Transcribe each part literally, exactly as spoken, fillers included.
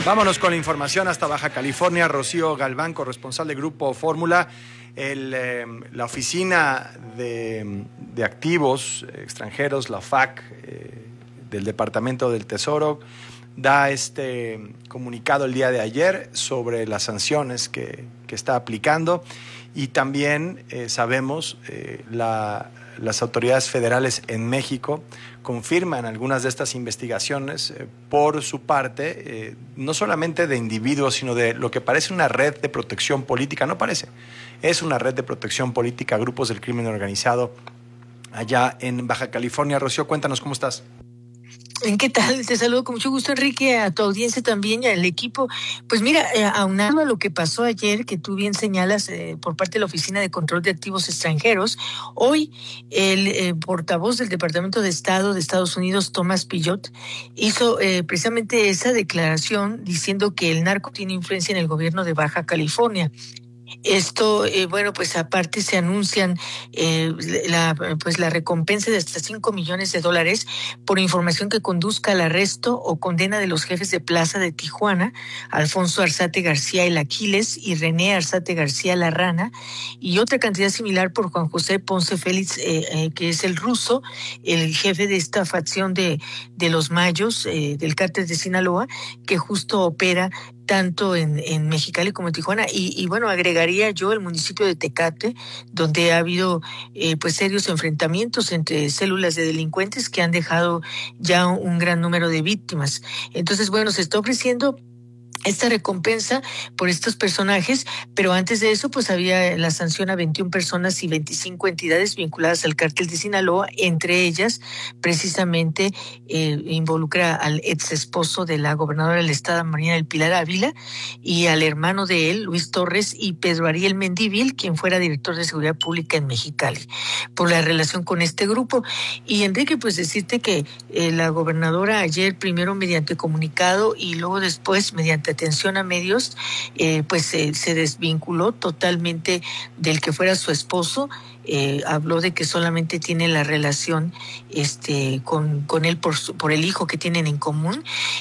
Vámonos con la información hasta Baja California. Rocío Galván, corresponsal de Grupo Fórmula. El, eh, la Oficina de, de Activos Extranjeros, la O F A C, eh, del Departamento del Tesoro, da este comunicado el día de ayer sobre las sanciones que, que está aplicando, y también eh, sabemos eh, la, las autoridades federales en México confirman algunas de estas investigaciones eh, por su parte, eh, no solamente de individuos, sino de lo que parece una red de protección política. No parece, es una red de protección política, grupos del crimen organizado allá en Baja California. Rocío, cuéntanos cómo estás. ¿Qué tal? Te saludo con mucho gusto, Enrique, a tu audiencia también y al equipo. Pues mira, eh, aunado a lo que pasó ayer, que tú bien señalas, eh, por parte de la Oficina de Control de Activos Extranjeros, hoy el eh, portavoz del Departamento de Estado de Estados Unidos, Thomas Pillot, hizo eh, precisamente esa declaración diciendo que el narco tiene influencia en el gobierno de Baja California. Esto, eh, bueno, pues aparte se anuncian eh, la, pues la recompensa de hasta cinco millones de dólares por información que conduzca al arresto o condena de los jefes de plaza de Tijuana, Alfonso Arzate García el Aquiles y René Arzate García la Rana, y otra cantidad similar por Juan José Ponce Félix, eh, eh, que es el ruso, el jefe de esta facción de, de los Mayos, eh, del cártel de Sinaloa, que justo opera tanto en, en Mexicali como en Tijuana, y, y bueno, agregaría yo el municipio de Tecate, donde ha habido eh, pues serios enfrentamientos entre células de delincuentes que han dejado ya un, un gran número de víctimas. Entonces, bueno, se está ofreciendo esta recompensa por estos personajes, pero antes de eso pues había la sanción a veintiuna personas y veinticinco entidades vinculadas al cártel de Sinaloa, entre ellas precisamente eh, involucra al ex esposo de la gobernadora del estado, María del Pilar Ávila, y al hermano de él, Luis Torres, y Pedro Ariel Mendívil, quien fuera director de Seguridad Pública en Mexicali, por la relación con este grupo. Y Enrique, pues decirte que eh, la gobernadora ayer, primero mediante comunicado y luego después mediante atención a medios, eh, pues eh, se desvinculó totalmente del que fuera su esposo. Eh, habló de que solamente tiene la relación este con, con él por, su, por el hijo que tienen en común,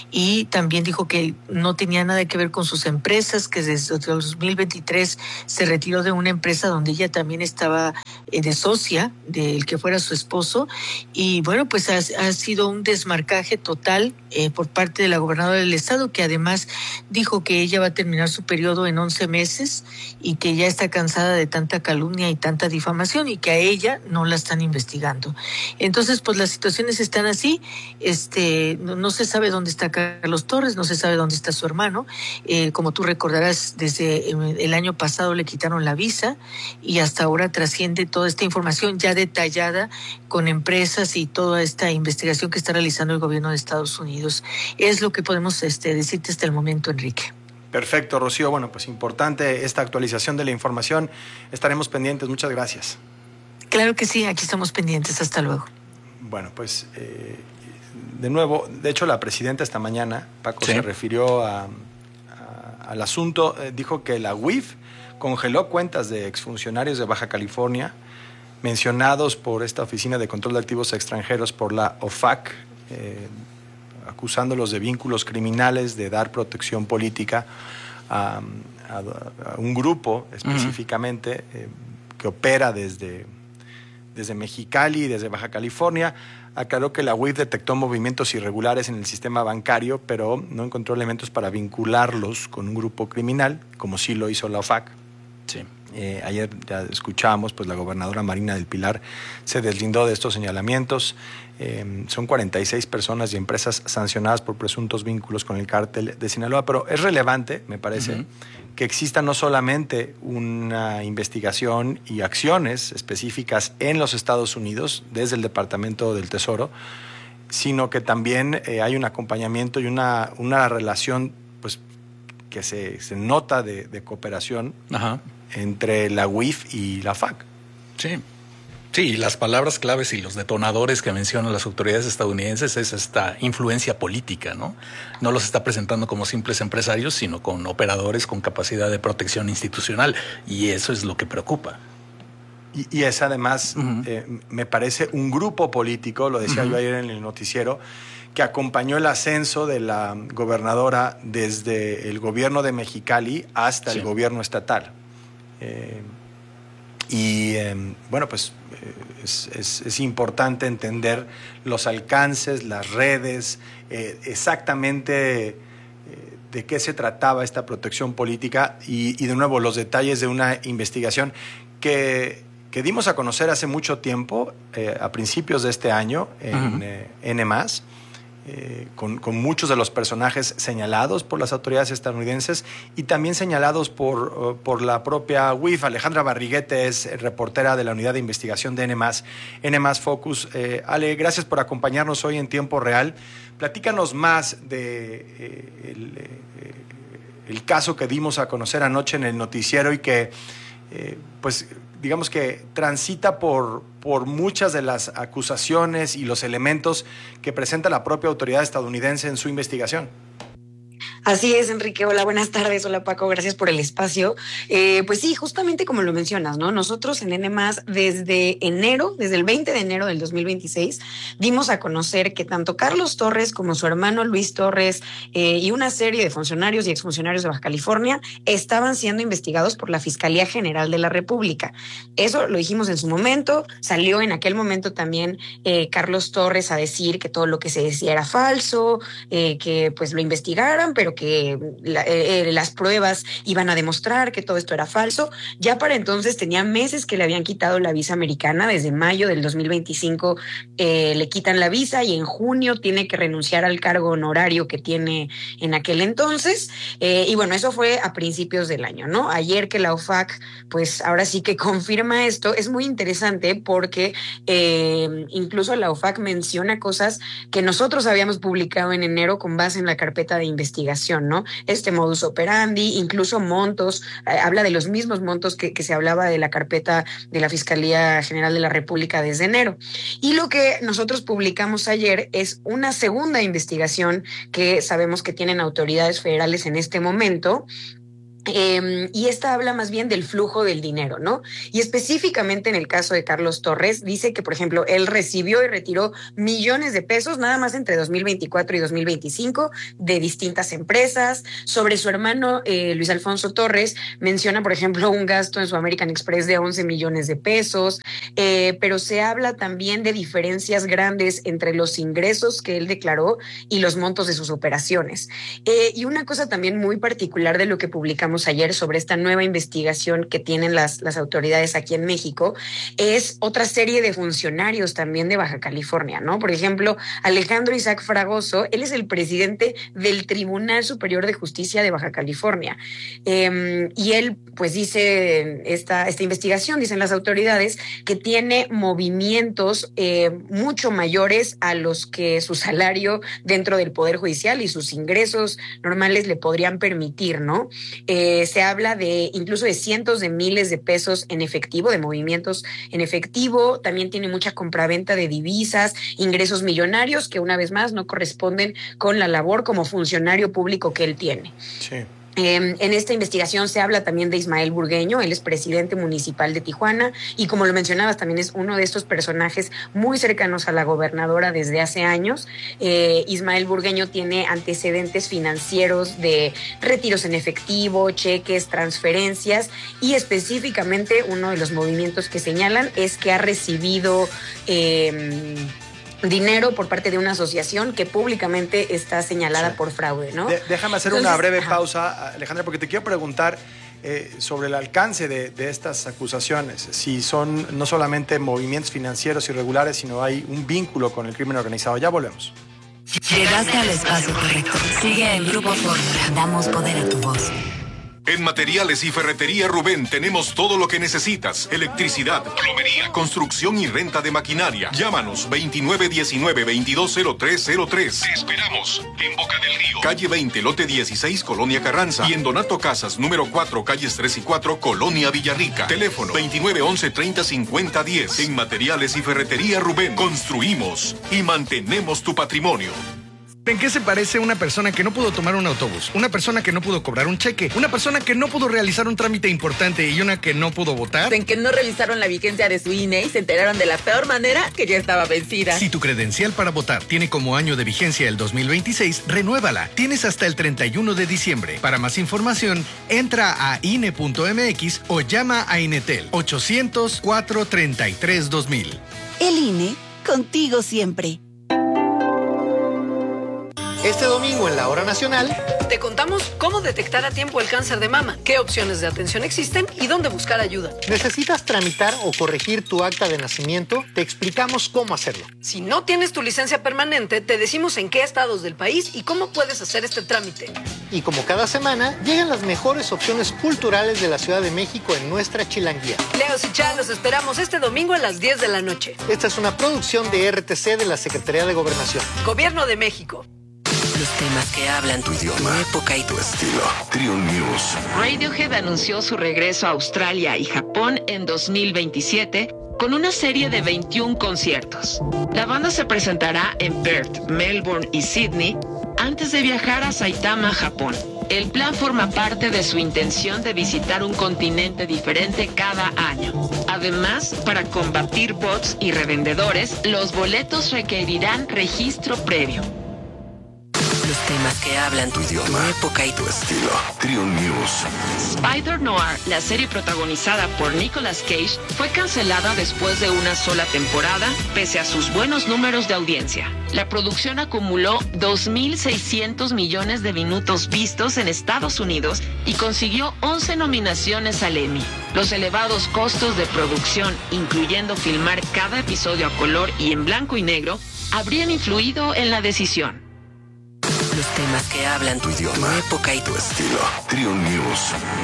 y también dijo que no tenía nada que ver con sus empresas, que desde el dos mil veintitrés se retiró de una empresa donde ella también estaba eh, de socia del que fuera su esposo. Y bueno, pues ha, ha sido un desmarcaje total eh, por parte de la gobernadora del estado, que además dijo que ella va a terminar su periodo en once meses y que ya está cansada de tanta calumnia y tanta difamación, y que a ella no la están investigando. Entonces, pues las situaciones están así. Este, no, no se sabe dónde está Carlos Torres, no se sabe dónde está su hermano. Eh, como tú recordarás, desde el año pasado le quitaron la visa y hasta ahora trasciende toda esta información ya detallada con empresas y toda esta investigación que está realizando el gobierno de Estados Unidos. Es lo que podemos este, decirte hasta el momento, Enrique. Perfecto, Rocío. Bueno, pues importante esta actualización de la información. Estaremos pendientes. Muchas gracias. Claro que sí, aquí estamos pendientes. Hasta luego. Bueno, pues eh, de nuevo, de hecho la presidenta esta mañana, Paco, sí, se refirió a, a, al asunto. Eh, dijo que la U I F congeló cuentas de exfuncionarios de Baja California mencionados por esta Oficina de Control de Activos Extranjeros, por la O F A C, eh, acusándolos de vínculos criminales, de dar protección política a, a, a un grupo específicamente uh-huh. eh, que opera desde, desde Mexicali y desde Baja California. Aclaró que la U I F detectó movimientos irregulares en el sistema bancario, pero no encontró elementos para vincularlos con un grupo criminal, como sí lo hizo la O F A C. Sí. Eh, ayer ya escuchábamos, pues la gobernadora Marina del Pilar se deslindó de estos señalamientos. Eh, son cuarenta y seis personas y empresas sancionadas por presuntos vínculos con el cártel de Sinaloa, pero es relevante, me parece, uh-huh. que exista no solamente una investigación y acciones específicas en los Estados Unidos desde el Departamento del Tesoro, sino que también eh, hay un acompañamiento y una, una relación pues que se, se nota de, de cooperación uh-huh. entre la U I F y la F A C. Sí. Sí, y las palabras claves y los detonadores que mencionan las autoridades estadounidenses es esta influencia política, ¿no? No los está presentando como simples empresarios, sino con operadores con capacidad de protección institucional, y eso es lo que preocupa. Y, y es además, uh-huh. eh, me parece un grupo político, lo decía uh-huh. yo ayer en el noticiero, que acompañó el ascenso de la gobernadora desde el gobierno de Mexicali hasta sí. el gobierno estatal. Eh, y eh, bueno, pues eh, es, es, es importante entender los alcances, las redes, eh, exactamente eh, de qué se trataba esta protección política y, y de nuevo los detalles de una investigación que, que dimos a conocer hace mucho tiempo, eh, a principios de este año, en uh-huh. eh, N más. Eh, con, con muchos de los personajes señalados por las autoridades estadounidenses y también señalados por, uh, por la propia U I F. Alejandra Barriguete es reportera de la unidad de investigación de N más, N más Focus. Eh, Ale, gracias por acompañarnos hoy en tiempo real. Platícanos más de eh, el, eh, el caso que dimos a conocer anoche en el noticiero y que, eh, pues, digamos que transita por, por muchas de las acusaciones y los elementos que presenta la propia autoridad estadounidense en su investigación. Así es, Enrique. Hola, buenas tardes. Hola, Paco. Gracias por el espacio. Eh, pues sí, justamente como lo mencionas, ¿no? Nosotros en N más, desde enero, desde el veinte de enero del dos mil veintiséis, dimos a conocer que tanto Carlos Torres como su hermano Luis Torres eh, y una serie de funcionarios y exfuncionarios de Baja California estaban siendo investigados por la Fiscalía General de la República. Eso lo dijimos en su momento. Salió en aquel momento también eh, Carlos Torres a decir que todo lo que se decía era falso, eh, que pues lo investigaran, pero que la, eh, las pruebas iban a demostrar que todo esto era falso. Ya para entonces tenía meses que le habían quitado la visa americana. Desde mayo del dos mil veinticinco eh, le quitan la visa y en junio tiene que renunciar al cargo honorario que tiene en aquel entonces. Eh, y bueno, eso fue a principios del año, ¿no? Ayer que la O F A C, pues ahora sí que confirma esto, es muy interesante porque eh, incluso la O F A C menciona cosas que nosotros habíamos publicado en enero con base en la carpeta de investigación, ¿no? Este modus operandi, incluso montos, eh, habla de los mismos montos que, que se hablaba de la carpeta de la Fiscalía General de la República desde enero. Y lo que nosotros publicamos ayer es una segunda investigación que sabemos que tienen autoridades federales en este momento. Eh, y esta habla más bien del flujo del dinero, ¿no? Y específicamente en el caso de Carlos Torres, dice que, por ejemplo, él recibió y retiró millones de pesos nada más entre dos mil veinticuatro y dos mil veinticinco de distintas empresas. Sobre su hermano eh, Luis Alfonso Torres, menciona, por ejemplo, un gasto en su American Express de once millones de pesos, eh, pero se habla también de diferencias grandes entre los ingresos que él declaró y los montos de sus operaciones. Eh, y una cosa también muy particular de lo que publicamos ayer sobre esta nueva investigación que tienen las, las autoridades aquí en México es otra serie de funcionarios también de Baja California, ¿no? Por ejemplo, Alejandro Isaac Fragoso, él es el presidente del Tribunal Superior de Justicia de Baja California. Eh, y él, pues dice, esta, esta investigación, dicen las autoridades, que tiene movimientos eh, mucho mayores a los que su salario dentro del Poder Judicial y sus ingresos normales le podrían permitir, ¿no? Eh, Eh, se habla de incluso de cientos de miles de pesos en efectivo, de movimientos en efectivo. También tiene mucha compraventa de divisas, ingresos millonarios que una vez más no corresponden con la labor como funcionario público que él tiene. Sí. Eh, en esta investigación se habla también de Ismael Burgueño, él es presidente municipal de Tijuana y como lo mencionabas también es uno de estos personajes muy cercanos a la gobernadora desde hace años. Eh, Ismael Burgueño tiene antecedentes financieros de retiros en efectivo, cheques, transferencias y específicamente uno de los movimientos que señalan es que ha recibido eh, dinero por parte de una asociación que públicamente está señalada sí. por fraude, ¿no? De, déjame hacer Entonces, una breve ajá. pausa, Alejandra, porque te quiero preguntar eh, sobre el alcance de, de estas acusaciones. Si son no solamente movimientos financieros irregulares, sino hay un vínculo con el crimen organizado. Ya volvemos. Llegaste al espacio correcto. Sigue el Grupo Fórmula. Damos poder a tu voz. En Materiales y Ferretería Rubén tenemos todo lo que necesitas. Electricidad, plomería, construcción y renta de maquinaria. Llámanos veintinueve diecinueve veintidós cero tres cero tres. Te esperamos en Boca del Río. Calle veinte, lote dieciséis, Colonia Carranza. Y en Donato Casas, número cuatro, calles tres y cuatro, Colonia Villarrica. Teléfono veintinueve once treinta cincuenta diez. En Materiales y Ferretería Rubén construimos y mantenemos tu patrimonio. ¿En qué se parece una persona que no pudo tomar un autobús, una persona que no pudo cobrar un cheque, una persona que no pudo realizar un trámite importante y una que no pudo votar? En que no revisaron la vigencia de su I N E y se enteraron de la peor manera que ya estaba vencida. Si tu credencial para votar tiene como año de vigencia el dos mil veintiséis, renuévala. Tienes hasta el treinta y uno de diciembre. Para más información, entra a I N E punto M X o llama a Inetel ochocientos, cuatrocientos treinta y tres, dos mil. El I N E, contigo siempre. Este domingo en la Hora Nacional te contamos cómo detectar a tiempo el cáncer de mama, qué opciones de atención existen y dónde buscar ayuda. ¿Necesitas tramitar o corregir tu acta de nacimiento? Te explicamos cómo hacerlo. Si no tienes tu licencia permanente, te decimos en qué estados del país y cómo puedes hacer este trámite. Y como cada semana, llegan las mejores opciones culturales de la Ciudad de México en nuestra Chilanguía. Leos y Chá, los esperamos este domingo a las diez de la noche. Esta es una producción de R T C de la Secretaría de Gobernación. Gobierno de México. Los temas que hablan tu idioma, tu época y tu estilo. Trio News. Radiohead anunció su regreso a Australia y Japón en dos mil veintisiete con una serie de veintiún conciertos. La banda se presentará en Perth, Melbourne y Sydney antes de viajar a Saitama, Japón. El plan forma parte de su intención de visitar un continente diferente cada año. Además, para combatir bots y revendedores, los boletos requerirán registro previo. Los temas que hablan tu idioma, tu época y tu estilo. Trio News. Spider Noir, la serie protagonizada por Nicolas Cage, fue cancelada después de una sola temporada, pese a sus buenos números de audiencia. La producción acumuló dos mil seiscientos millones de minutos vistos en Estados Unidos y consiguió once nominaciones al Emmy. Los elevados costos de producción, incluyendo filmar cada episodio a color y en blanco y negro, habrían influido en la decisión. Los temas que hablan tu idioma, tu época y tu estilo. Trio News.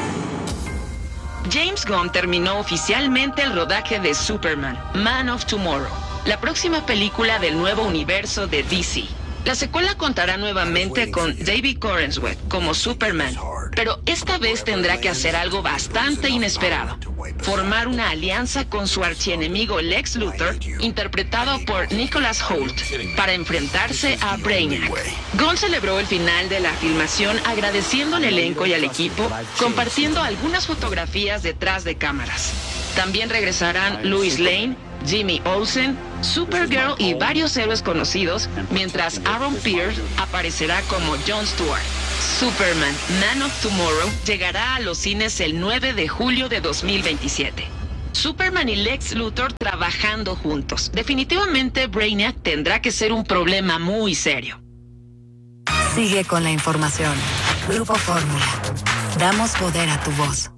James Gunn terminó oficialmente el rodaje de Superman, Man of Tomorrow, la próxima película del nuevo universo de D C. La secuela contará nuevamente con David Corenswet como Superman, pero esta vez tendrá que hacer algo bastante inesperado: formar una alianza con su archienemigo Lex Luthor, interpretado por Nicholas Hoult, para enfrentarse a Brainiac. Gunn celebró el final de la filmación agradeciendo al elenco y al equipo, compartiendo algunas fotografías detrás de cámaras. También regresarán Lois Lane, Jimmy Olsen, Supergirl y varios héroes conocidos, mientras Aaron Pierce aparecerá como Jon Stewart. Superman, Man of Tomorrow llegará a los cines el nueve de julio de dos mil veintisiete. Superman y Lex Luthor trabajando juntos. Definitivamente Brainiac tendrá que ser un problema muy serio. Sigue con la información. Grupo Fórmula. Damos poder a tu voz.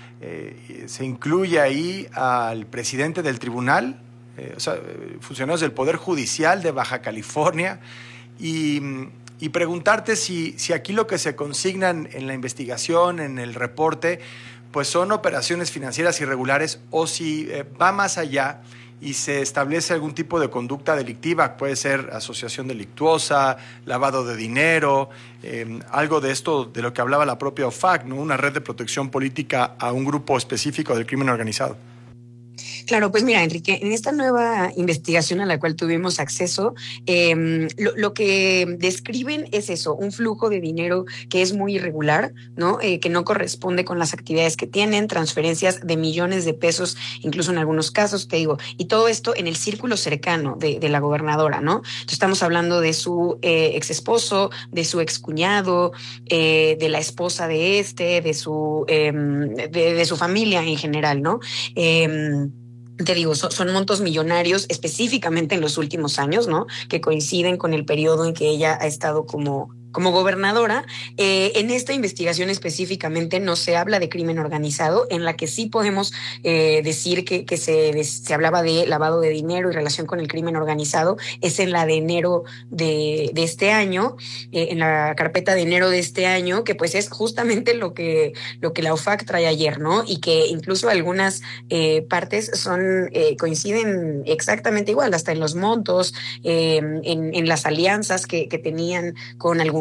Eh, se incluye ahí al presidente del tribunal, eh, o sea, funcionarios del Poder Judicial de Baja California, y, y preguntarte si, si aquí lo que se consignan en la investigación, en el reporte, pues son operaciones financieras irregulares o si eh, va más allá y se establece algún tipo de conducta delictiva. Puede ser asociación delictuosa, lavado de dinero, eh, algo de esto de lo que hablaba la propia O F A C, ¿no? Una red de protección política a un grupo específico del crimen organizado. Claro, pues mira, Enrique, en esta nueva investigación a la cual tuvimos acceso, eh, lo, lo que describen es eso, un flujo de dinero que es muy irregular, ¿no? Eh, que no corresponde con las actividades que tienen, transferencias de millones de pesos, incluso en algunos casos, te digo, y todo esto en el círculo cercano de, de la gobernadora, ¿no? Entonces estamos hablando de su eh, ex esposo, de su ex cuñado, eh, de la esposa de este, de su, eh, de, de su familia en general, ¿no? Eh, Te digo, son, son montos millonarios específicamente en los últimos años, ¿no? Que coinciden con el periodo en que ella ha estado como, como gobernadora. Eh, en esta investigación específicamente no se habla de crimen organizado, en la que sí podemos eh, decir que, que se, se hablaba de lavado de dinero y relación con el crimen organizado. Es en la de enero de, de este año, eh, en la carpeta de enero de este año, que pues es justamente lo que, lo que la O F A C trae ayer, ¿no? Y que incluso algunas eh, partes son Eh, coinciden exactamente igual, hasta en los montos, eh, en, en las alianzas que, que tenían con algún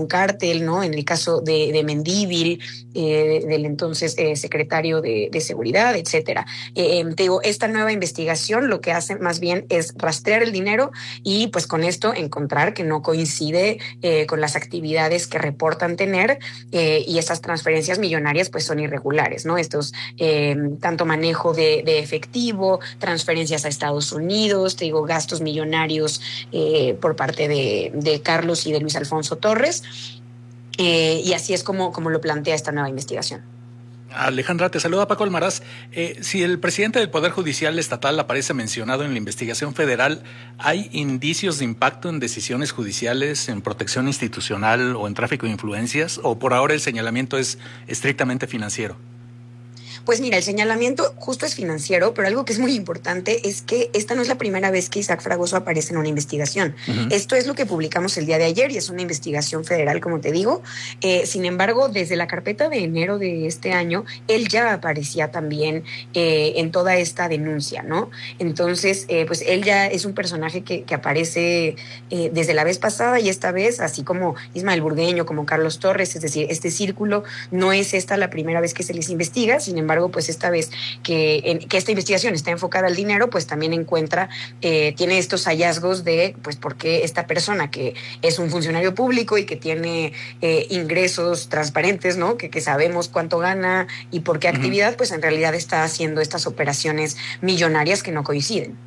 un cártel, ¿no? En el caso de, de Mendívil, eh, del entonces eh, secretario de, de Seguridad, etcétera. Eh, te digo, esta nueva investigación lo que hace más bien es rastrear el dinero y pues con esto encontrar que no coincide eh, con las actividades que reportan tener eh, y estas transferencias millonarias pues son irregulares, ¿no? Estos eh, tanto manejo de, de efectivo, transferencias a Estados Unidos, te digo, gastos millonarios eh, por parte de, de Carlos y de Luis Alfonso Torres, eh, y así es como, como lo plantea esta nueva investigación. Alejandra, te saluda Paco Almaraz. Eh, si el presidente del Poder Judicial Estatal aparece mencionado en la investigación federal, ¿hay indicios de impacto en decisiones judiciales, en protección institucional o en tráfico de influencias? ¿O por ahora el señalamiento es estrictamente financiero? Pues mira, el señalamiento justo es financiero, pero algo que es muy importante es que esta no es la primera vez que Isaac Fragoso aparece en una investigación. Uh-huh. Esto es lo que publicamos el día de ayer y es una investigación federal, como te digo. Eh, sin embargo, desde la carpeta de enero de este año, él ya aparecía también eh, en toda esta denuncia, ¿no? Entonces, eh, pues él ya es un personaje que, que aparece eh, desde la vez pasada y esta vez, así como Ismael Burgueño, como Carlos Torres, es decir, este círculo no es esta la primera vez que se les investiga, sin embargo, pues esta vez que, en, que esta investigación está enfocada al dinero, pues también encuentra, eh, tiene estos hallazgos de, pues, por qué esta persona que es un funcionario público y que tiene eh, ingresos transparentes, ¿no? Que, que sabemos cuánto gana y por qué actividad, uh-huh. pues en realidad está haciendo estas operaciones millonarias que no coinciden.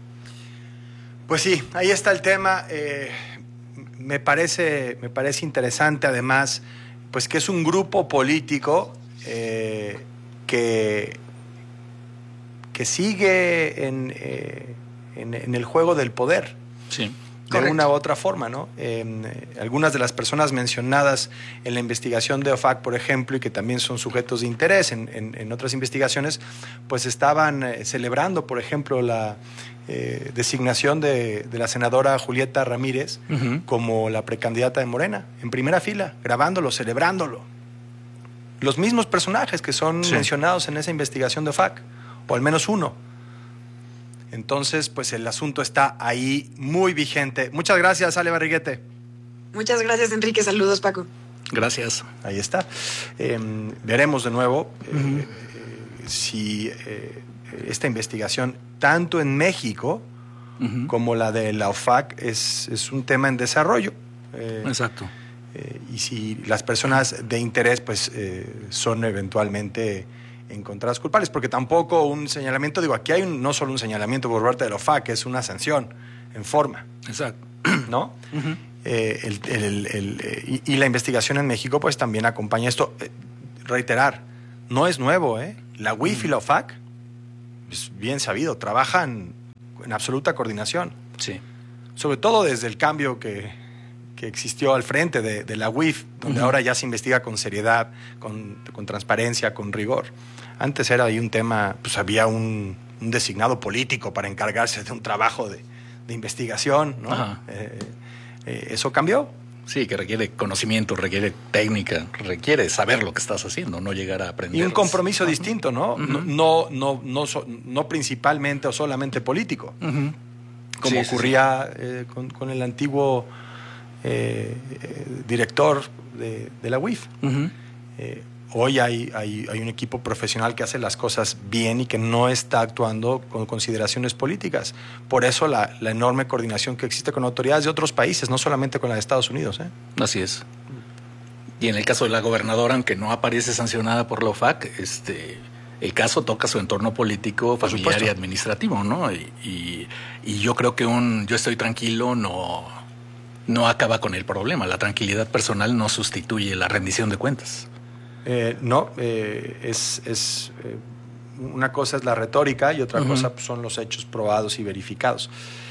Pues sí, ahí está el tema. Eh, me parece, me parece interesante, además, pues que es un grupo político eh, Que, que sigue en, eh, en, en el juego del poder. Sí. De Correcto. una u otra forma, ¿no? Eh, algunas de las personas mencionadas en la investigación de O F A C, por ejemplo, y que también son sujetos de interés en, en, en otras investigaciones, pues estaban eh, celebrando, por ejemplo, la eh, designación de, de la senadora Julieta Ramírez uh-huh. como la precandidata de Morena, en primera fila, grabándolo, celebrándolo. Los mismos personajes que son sí. mencionados en esa investigación de O F A C, o al menos uno. Entonces, pues el asunto está ahí muy vigente. Muchas gracias, Ale Barriguete. Muchas gracias, Enrique. Saludos, Paco. Gracias. Ahí está. Eh, veremos de nuevo eh, uh-huh. eh, si eh, esta investigación, tanto en México uh-huh. como la de la O F A C, es, es un tema en desarrollo. Eh, Exacto. Eh, y si las personas de interés pues eh, son eventualmente encontradas culpables, porque tampoco un señalamiento, digo, aquí hay un, no solo un señalamiento por parte de la O F A C, es una sanción en forma. Exacto. ¿No? Uh-huh. Eh, el, el, el, el, eh, y, y la investigación en México pues también acompaña esto. Eh, reiterar, no es nuevo, ¿eh? La U I F uh-huh. y la O F A C, es bien sabido, trabajan en absoluta coordinación. Sí. Sobre todo desde el cambio que... que existió al frente de, de la U I F, donde uh-huh. ahora ya se investiga con seriedad, con, con transparencia, con rigor. Antes era ahí un tema, pues había un, un designado político para encargarse de un trabajo de, de investigación, ¿no? Eh, eh, eso cambió. Sí, que requiere conocimiento, requiere técnica, requiere saber lo que estás haciendo, no llegar a aprender. Y un compromiso uh-huh. distinto, ¿no? Uh-huh. No, no, no, no, so, no principalmente o solamente político, uh-huh. como sí, ocurría sí, sí. Eh, con, con el antiguo Eh, eh, director de, de la U I F. Uh-huh. Eh, hoy hay, hay, hay un equipo profesional que hace las cosas bien y que no está actuando con consideraciones políticas. Por eso la, la enorme coordinación que existe con autoridades de otros países, no solamente con la de Estados Unidos. ¿eh? Así es. Y en el caso de la gobernadora, aunque no aparece sancionada por la O F A C, este... el caso toca su entorno político, familiar y administrativo, ¿no? Y, y, y yo creo que un yo estoy tranquilo no... no acaba con el problema. La tranquilidad personal no sustituye la rendición de cuentas. Eh, no, eh, es, es eh, una cosa es la retórica y otra uh-huh. cosa pues, son los hechos probados y verificados.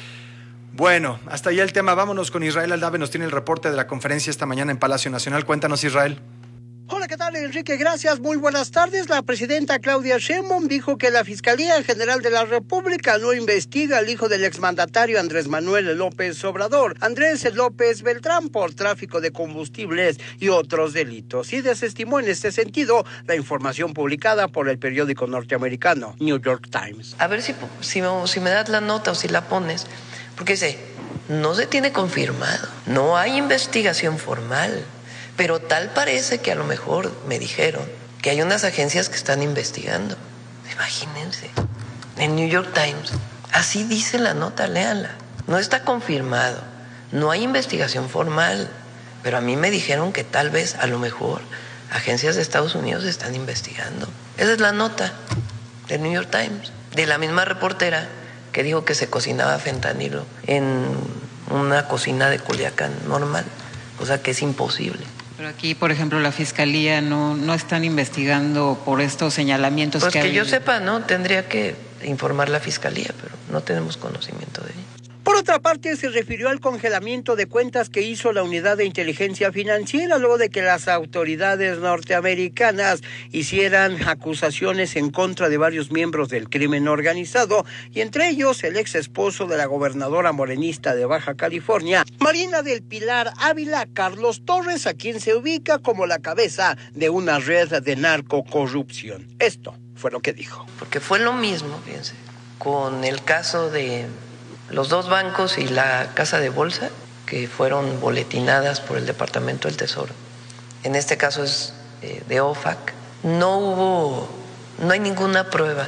Bueno, hasta ahí el tema. Vámonos con Israel Aldave. Nos tiene el reporte de la conferencia esta mañana en Palacio Nacional. Cuéntanos, Israel. Hola, ¿qué tal, Enrique? Gracias, muy buenas tardes. La presidenta Claudia Sheinbaum dijo que la Fiscalía General de la República no investiga al hijo del exmandatario Andrés Manuel López Obrador, Andrés López Beltrán, por tráfico de combustibles y otros delitos, y desestimó en este sentido la información publicada por el periódico norteamericano New York Times. A ver si, si, si me das la nota o si la pones, porque dice, no se tiene confirmado, no hay investigación formal. Pero tal parece que a lo mejor me dijeron que hay unas agencias que están investigando. Imagínense, en New York Times, así dice la nota, léanla. No está confirmado, no hay investigación formal, pero a mí me dijeron que tal vez, a lo mejor, agencias de Estados Unidos están investigando. Esa es la nota del New York Times, de la misma reportera que dijo que se cocinaba fentanilo en una cocina de Culiacán normal, o sea que es imposible. Pero aquí, por ejemplo, la Fiscalía no, no están investigando por estos señalamientos pues que que hay. yo sepa, ¿no? Tendría que informar la Fiscalía, pero no tenemos conocimiento de ello. Por otra parte, se refirió al congelamiento de cuentas que hizo la Unidad de Inteligencia Financiera luego de que las autoridades norteamericanas hicieran acusaciones en contra de varios miembros del crimen organizado, y entre ellos el ex esposo de la gobernadora morenista de Baja California, Marina del Pilar Ávila, Carlos Torres, a quien se ubica como la cabeza de una red de narcocorrupción. Esto fue lo que dijo. Porque fue lo mismo, fíjense, con el caso de los dos bancos y la casa de bolsa que fueron boletinadas por el Departamento del Tesoro. En este caso es eh, de O F A C. No hubo, no hay ninguna prueba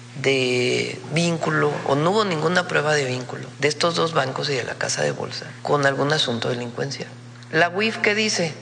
de vínculo o no hubo ninguna prueba de vínculo de estos dos bancos y de la casa de bolsa con algún asunto de delincuencia. La U I F, ¿qué dice?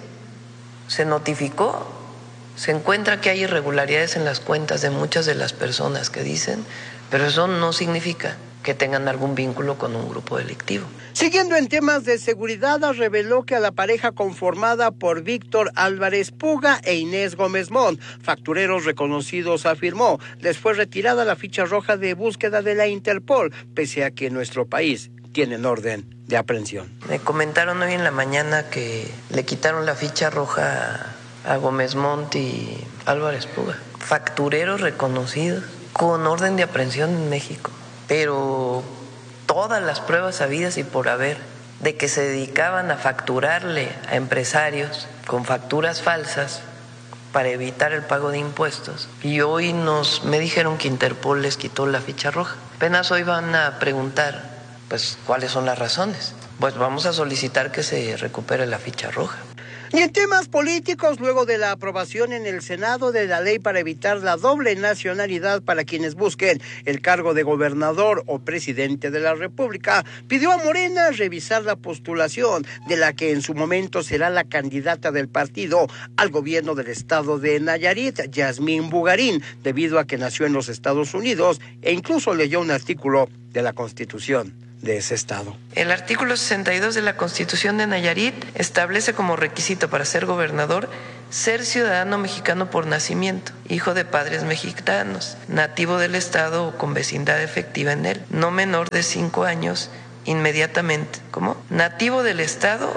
Se notificó, se encuentra que hay irregularidades en las cuentas de muchas de las personas que dicen, pero eso no significa que tengan algún vínculo con un grupo delictivo. Siguiendo en temas de seguridad, reveló que a la pareja conformada por Víctor Álvarez Puga e Inés Gómez Mont, factureros reconocidos, afirmó, les fue retirada la ficha roja de búsqueda de la Interpol, pese a que en nuestro país tienen orden de aprehensión. Me comentaron hoy en la mañana que le quitaron la ficha roja a Gómez Mont y Álvarez Puga, factureros reconocidos con orden de aprehensión en México. Pero todas las pruebas habidas y por haber de que se dedicaban a facturarle a empresarios con facturas falsas para evitar el pago de impuestos. Y hoy nos me dijeron que Interpol les quitó la ficha roja. Apenas hoy van a preguntar, pues, cuáles son las razones. Pues vamos a solicitar que se recupere la ficha roja. Y en temas políticos, luego de la aprobación en el Senado de la ley para evitar la doble nacionalidad para quienes busquen el cargo de gobernador o presidente de la República, pidió a Morena revisar la postulación de la que en su momento será la candidata del partido al gobierno del estado de Nayarit, Yasmín Bugarín, debido a que nació en los Estados Unidos e incluso leyó un artículo de la Constitución de ese estado. El artículo sesenta y dos de la Constitución de Nayarit establece como requisito para ser gobernador ser ciudadano mexicano por nacimiento, hijo de padres mexicanos, nativo del estado o con vecindad efectiva en él, no menor de cinco años inmediatamente. ¿Cómo? Nativo del estado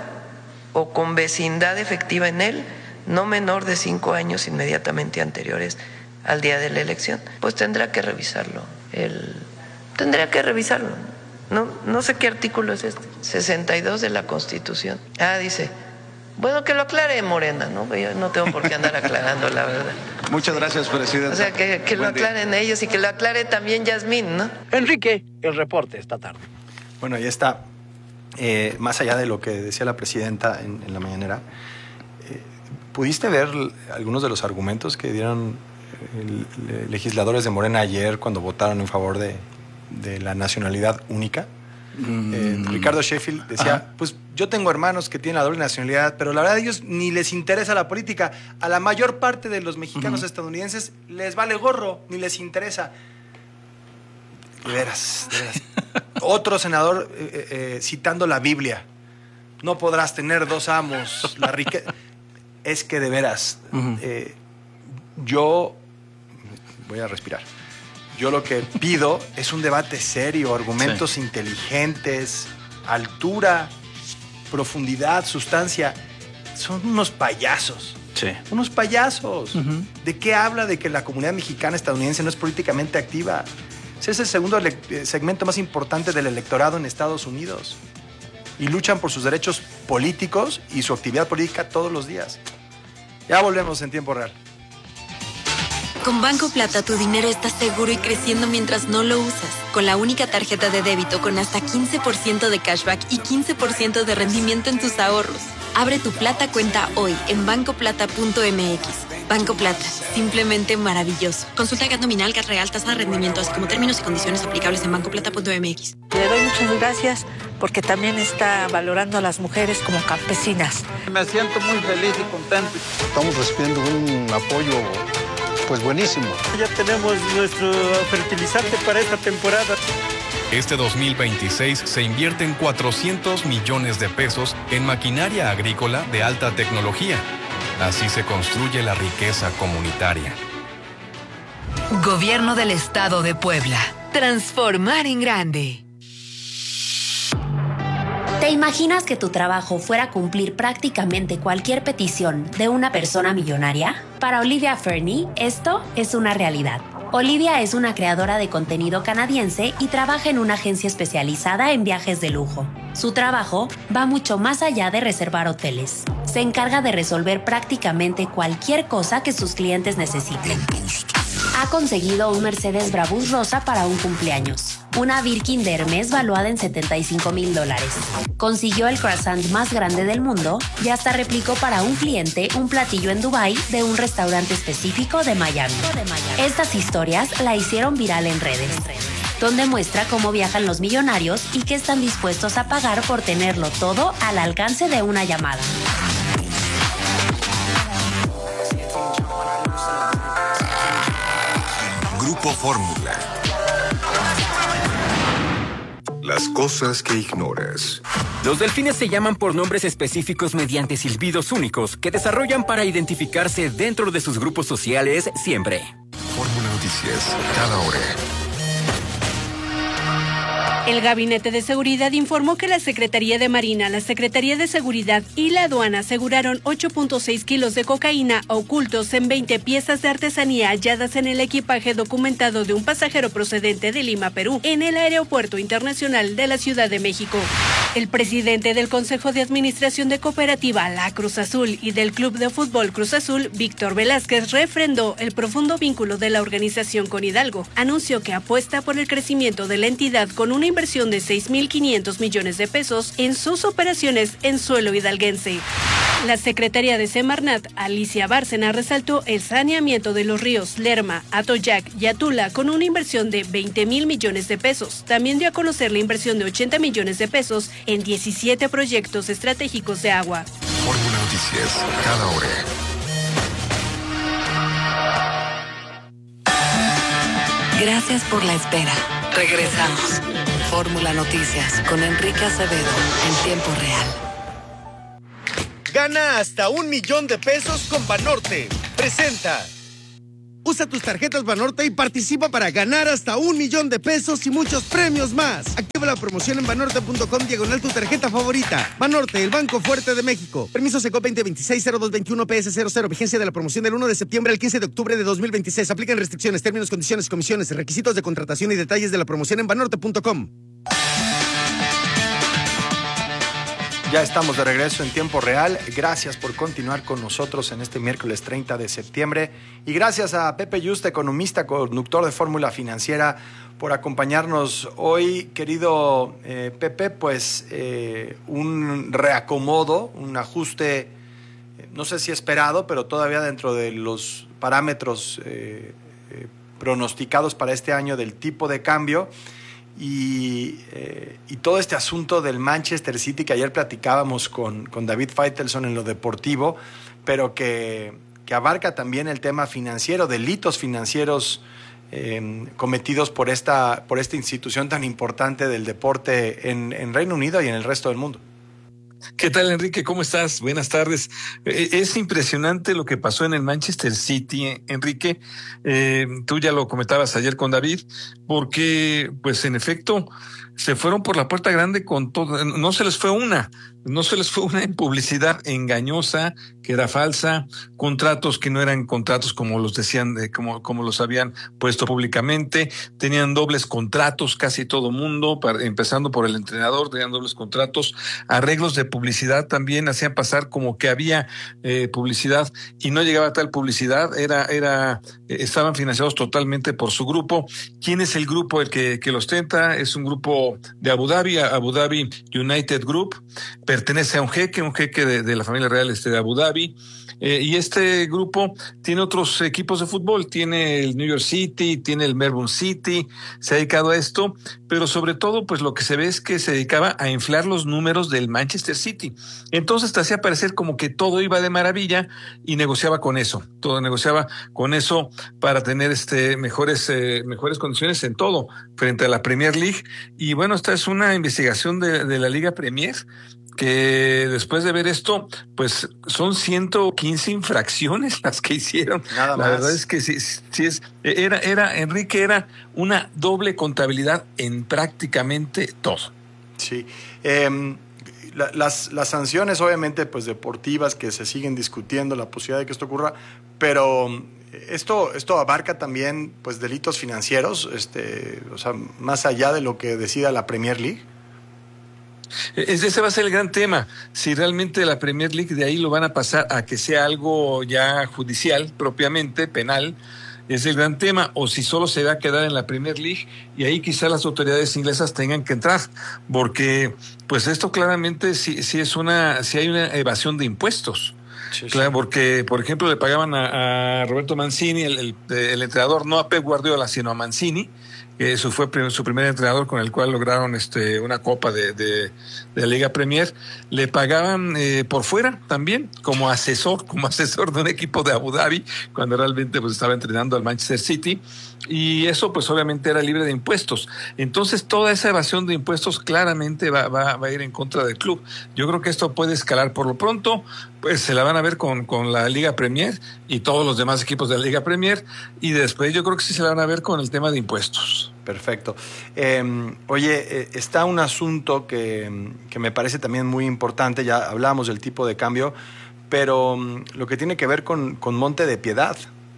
o con vecindad efectiva en él, no menor de cinco años inmediatamente anteriores al día de la elección. Pues tendrá que revisarlo. El... Tendría que revisarlo. No, no sé qué artículo es este, sesenta y dos de la Constitución. Ah, dice, bueno, que lo aclare Morena, ¿no? Yo no tengo por qué andar aclarando, la verdad. Muchas gracias, presidente. O sea, que, que lo aclaren día. ellos y que lo aclare también Yasmín, ¿no? Enrique, el reporte esta tarde. Bueno, ya está. Eh, más allá de lo que decía la presidenta en, en la mañanera, eh, ¿pudiste ver algunos de los argumentos que dieron eh, legisladores de Morena ayer cuando votaron en favor de... de la nacionalidad única? Mm. Eh, Ricardo Sheffield decía, Ajá. pues yo tengo hermanos que tienen la doble nacionalidad, pero la verdad a ellos ni les interesa la política. A la mayor parte de los mexicanos uh-huh. estadounidenses les vale gorro, ni les interesa. De veras, de veras. Otro senador eh, eh, citando la Biblia, no podrás tener dos amos, la riqueza. Es que de veras, uh-huh. eh, yo voy a respirar. Yo lo que pido es un debate serio, argumentos sí. inteligentes, altura, profundidad, sustancia. Son unos payasos. Sí. Unos payasos. Uh-huh. ¿De qué habla de que la comunidad mexicana estadounidense no es políticamente activa? Ese es el segundo ele- segmento más importante del electorado en Estados Unidos. Y luchan por sus derechos políticos y su actividad política todos los días. Ya volvemos en tiempo real. Con Banco Plata tu dinero está seguro y creciendo mientras no lo usas. Con la única tarjeta de débito con hasta quince por ciento de cashback y quince por ciento de rendimiento en tus ahorros. Abre tu Plata cuenta hoy en banco plata punto m x. Banco Plata, simplemente maravilloso. Consulta G A T nominal, G A T real, tasa de rendimiento, así como términos y condiciones aplicables en banco plata punto m x. Le doy muchas gracias porque también está valorando a las mujeres como campesinas. Me siento muy feliz y contento. Estamos recibiendo un apoyo pues buenísimo. Ya tenemos nuestro fertilizante para esta temporada. Este dos mil veintiséis se invierten cuatrocientos millones de pesos en maquinaria agrícola de alta tecnología. Así se construye la riqueza comunitaria. Gobierno del Estado de Puebla. Transformar en grande. ¿Te imaginas que tu trabajo fuera cumplir prácticamente cualquier petición de una persona millonaria? Para Olivia Fernie, esto es una realidad. Olivia es una creadora de contenido canadiense y trabaja en una agencia especializada en viajes de lujo. Su trabajo va mucho más allá de reservar hoteles. Se encarga de resolver prácticamente cualquier cosa que sus clientes necesiten. Ha conseguido un Mercedes Brabus rosa para un cumpleaños, una Birkin de Hermes valuada en setenta y cinco mil dólares. Consiguió el croissant más grande del mundo y hasta replicó para un cliente un platillo en Dubái de un restaurante específico de Miami. Estas historias la hicieron viral en redes, donde muestra cómo viajan los millonarios y qué están dispuestos a pagar por tenerlo todo al alcance de una llamada. Grupo Fórmula. Las cosas que ignoras. Los delfines se llaman por nombres específicos mediante silbidos únicos que desarrollan para identificarse dentro de sus grupos sociales siempre. Fórmula Noticias, cada hora. El Gabinete de Seguridad informó que la Secretaría de Marina, la Secretaría de Seguridad y la Aduana aseguraron ocho punto seis kilos de cocaína ocultos en veinte piezas de artesanía halladas en el equipaje documentado de un pasajero procedente de Lima, Perú, en el Aeropuerto Internacional de la Ciudad de México. El presidente del Consejo de Administración de Cooperativa La Cruz Azul y del Club de Fútbol Cruz Azul, Víctor Velázquez, refrendó el profundo vínculo de la organización con Hidalgo. Anunció que apuesta por el crecimiento de la entidad con una inversión de seis mil quinientos millones de pesos en sus operaciones en suelo hidalguense. La secretaria de Semarnat, Alicia Bárcena, resaltó el saneamiento de los ríos Lerma, Atoyac y Atula con una inversión de veinte mil millones de pesos. También dio a conocer la inversión de ochenta millones de pesos en diecisiete proyectos estratégicos de agua. Fórmula Noticias, cada hora. Gracias por la espera. Regresamos. Fórmula Noticias con Enrique Acevedo en tiempo real. Gana hasta un millón de pesos con Banorte. Presenta. Usa tus tarjetas Banorte y participa para ganar hasta un millón de pesos y muchos premios más. Activa la promoción en banorte punto com diagonal tu tarjeta favorita. Banorte, el Banco Fuerte de México. Permiso Seco veinte veintiséis cero dos veintiuno P S cero cero. Vigencia de la promoción del uno de septiembre al quince de octubre de dos mil veintiséis. Aplican restricciones, términos, condiciones, comisiones, requisitos de contratación y detalles de la promoción en banorte punto com. Ya estamos de regreso en tiempo real. Gracias por continuar con nosotros en este miércoles treinta de septiembre. Y gracias a Pepe Yuste, economista, conductor de Fórmula Financiera, por acompañarnos hoy. Querido eh, Pepe, pues eh, un reacomodo, un ajuste, eh, no sé si esperado, pero todavía dentro de los parámetros eh, eh, pronosticados para este año del tipo de cambio. Y, eh, y todo este asunto del Manchester City que ayer platicábamos con, con David Feitelson en lo deportivo, pero que, que abarca también el tema financiero, delitos financieros eh, cometidos por esta, por esta institución tan importante del deporte en, en Reino Unido y en el resto del mundo. ¿Qué tal, Enrique? ¿Cómo estás? Buenas tardes. Es impresionante lo que pasó en el Manchester City, Enrique. Eh, tú ya lo comentabas ayer con David, porque, pues, en efecto, se fueron por la puerta grande con todo. No se les fue una, no se les fue una en publicidad engañosa, que era falsa, contratos que no eran contratos como los decían, de, como, como los habían puesto públicamente, tenían dobles contratos casi todo mundo, para, empezando por el entrenador, tenían dobles contratos, arreglos de publicidad también, hacían pasar como que había eh, publicidad y no llegaba tal publicidad, era, era, eh, estaban financiados totalmente por su grupo. ¿Quién es el grupo el que, que los ostenta? Es un grupo de Abu Dhabi, Abu Dhabi United Group, pero pertenece a un jeque, un jeque de, de la familia real este, de Abu Dhabi. Eh, y este grupo tiene otros equipos de fútbol, tiene el New York City, tiene el Melbourne City, se ha dedicado a esto, pero sobre todo, pues lo que se ve es que se dedicaba a inflar los números del Manchester City. Entonces te hacía parecer como que todo iba de maravilla y negociaba con eso, todo negociaba con eso para tener este mejores, eh, mejores condiciones en todo frente a la Premier League. Y bueno, esta es una investigación de, de la Liga Premier, que después de ver esto, pues son ciento quince infracciones las que hicieron. Nada más. La verdad es que sí, sí es, era, era, Enrique, era una doble contabilidad en prácticamente todo. Sí. Eh, la, las, las sanciones, obviamente, pues deportivas, que se siguen discutiendo, la posibilidad de que esto ocurra, pero esto, esto abarca también, pues, delitos financieros, este, o sea, más allá de lo que decida la Premier League. Ese va a ser el gran tema, si realmente la Premier League de ahí lo van a pasar a que sea algo ya judicial, propiamente, penal, es el gran tema, o si solo se va a quedar en la Premier League, y ahí quizás las autoridades inglesas tengan que entrar, porque pues esto claramente sí, sí es una, sí hay una evasión de impuestos. Sí, claro, sí. Porque, por ejemplo, le pagaban a, a Roberto Mancini, el, el, el entrenador, no a Pep Guardiola, sino a Mancini, que eso fue su primer entrenador con el cual lograron este una copa de, de, de la Liga Premier. Le pagaban eh, por fuera también, como asesor, como asesor de un equipo de Abu Dhabi, cuando realmente pues estaba entrenando al Manchester City, y eso pues obviamente era libre de impuestos. Entonces toda esa evasión de impuestos claramente va, va, va a ir en contra del club. Yo creo que esto puede escalar. Por lo pronto, pues se la van a ver con, con la Liga Premier y todos los demás equipos de la Liga Premier, y después yo creo que sí se la van a ver con el tema de impuestos. Perfecto. Eh, oye, eh, está un asunto que, que me parece también muy importante, ya hablamos del tipo de cambio, pero um, lo que tiene que ver con, con Monte de Piedad.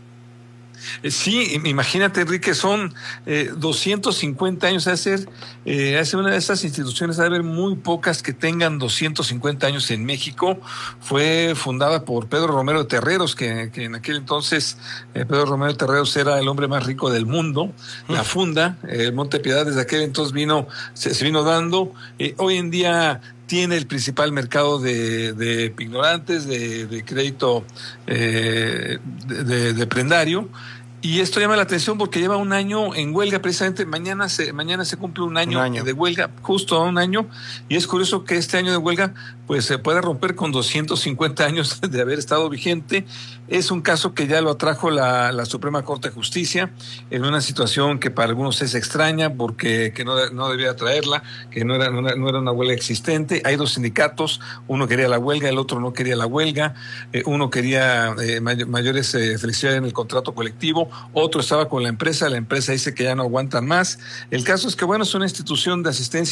Sí, imagínate, Enrique, son eh, doscientos cincuenta años. Hace, eh, hace una de estas instituciones, ha de haber muy pocas que tengan doscientos cincuenta años en México. Fue fundada por Pedro Romero de Terreros, que, que en aquel entonces eh, Pedro Romero de Terreros era el hombre más rico del mundo. La funda, el eh, Monte de Piedad, desde aquel entonces vino, se, se vino dando. Eh, hoy en día tiene el principal mercado de, de ignorantes, de, de crédito eh, de, de, de prendario. Y esto llama la atención porque lleva un año en huelga, precisamente mañana se mañana se cumple un año, un año. de huelga, justo a un año, y es curioso que este año de huelga pues se pueda romper con doscientos cincuenta años de haber estado vigente. Es un caso que ya lo atrajo la, la Suprema Corte de Justicia en una situación que para algunos es extraña porque que no, no debía traerla, que no era, no, no era una huelga existente. Hay dos sindicatos, uno quería la huelga, el otro no quería la huelga, eh, uno quería eh, may, mayores eh, flexibilidad en el contrato colectivo, otro estaba con la empresa, la empresa dice que ya no aguantan más. El caso es que bueno, es una institución de asistencia